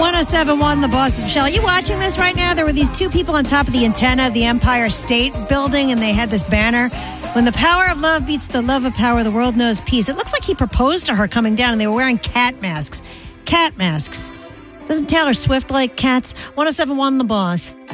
1071 The Boss. Michelle, are you watching this right now? There were these two people on top of the antenna of the Empire State Building, and they had this banner. When the power of love beats the love of power, the world knows peace. It looks like he proposed to her coming down, and they were wearing cat masks. Cat masks. Doesn't Taylor Swift like cats? 1071 The Boss.